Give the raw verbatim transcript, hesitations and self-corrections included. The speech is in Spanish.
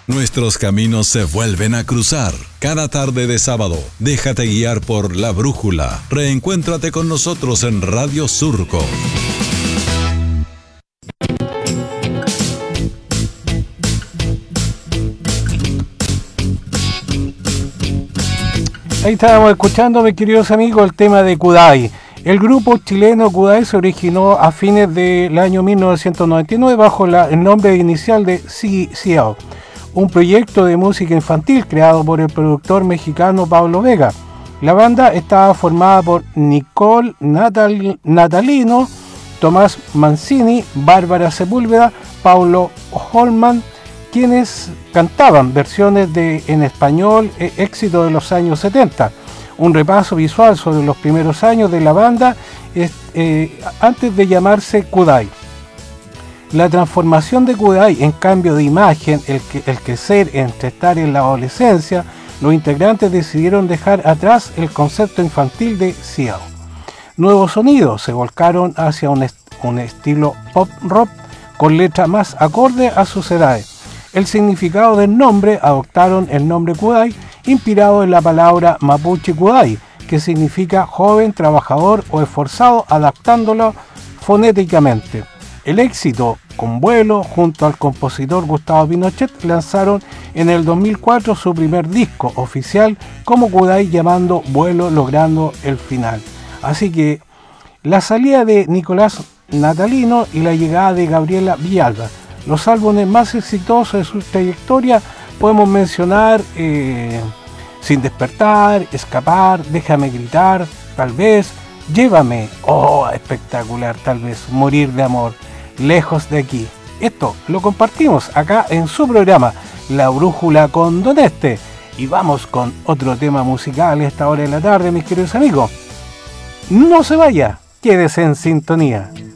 Nuestros caminos se vuelven a cruzar. Cada tarde de sábado, déjate guiar por La Brújula. Reencuéntrate con nosotros en Radio Surco. Ahí estábamos escuchando, mis queridos amigos, el tema de Kudai. El grupo chileno Kudai se originó a fines del año mil novecientos noventa y nueve bajo la, el nombre inicial de C C L, un proyecto de música infantil creado por el productor mexicano Pablo Vega. La banda estaba formada por Nicole Natal, Natalino, Tomás Mancini, Bárbara Sepúlveda, Paulo Holman, quienes cantaban versiones de en español eh, éxito de los años setenta. Un repaso visual sobre los primeros años de la banda es, eh, antes de llamarse Kudai. La transformación de Kudai en cambio de imagen, el, que, el crecer entre estar en la adolescencia, los integrantes decidieron dejar atrás el concepto infantil de C L. Nuevos sonidos se volcaron hacia un, est un estilo pop rock con letra más acorde a sus edades. El significado del nombre, adoptaron el nombre Kudai, inspirado en la palabra mapuche Kudai, que significa joven, trabajador o esforzado, adaptándolo fonéticamente. El éxito con Vuelo, junto al compositor Gustavo Pinochet, lanzaron en el dos mil cuatro su primer disco oficial como Kudai, llamando Vuelo, logrando el final. Así que la salida de Nicolás Natalino y la llegada de Gabriela Villalba, los álbumes más exitosos de su trayectoria, podemos mencionar eh, Sin Despertar, Escapar, Déjame Gritar, tal vez, Llévame, oh, espectacular, tal vez, Morir de Amor, Lejos de Aquí. Esto lo compartimos acá en su programa La Brújula con Don Este. Y vamos con otro tema musical a esta hora de la tarde, mis queridos amigos. No se vaya, quédese en sintonía.